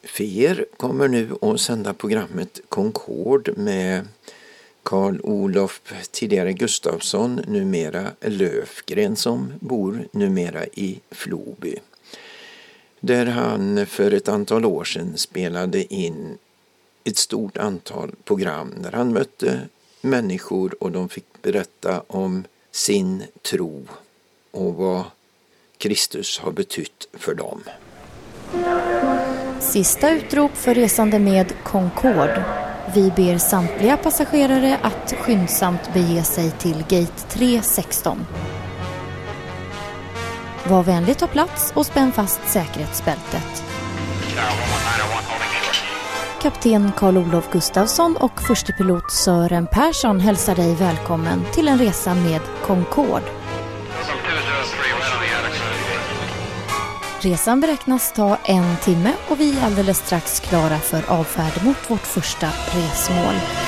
Feer kommer nu att sända programmet Concorde med Carl-Olof, tidigare Gustafsson, numera Löfgren, som bor numera i Floby. Där han för ett antal år sedan spelade in ett stort antal program där han mötte människor och de fick berätta om sin tro och vad Kristus har betytt för dem. Sista utrop för resande med Concorde. Vi ber samtliga passagerare att skyndsamt bege sig till gate 316. Var vänlig ta plats och spänn fast säkerhetsbältet. Kapten Carl-Olof Gustafsson och förstepilot Sören Persson hälsar dig välkommen till en resa med Concorde. Resan beräknas ta 1 timme och vi är alldeles strax klara för avfärd mot vårt första resmål.